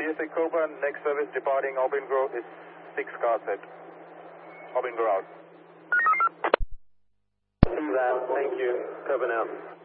PSA Cobra, next service departing Auburn Grove is 6 car set. Auburn Grove out. See that, thank you. Coven out.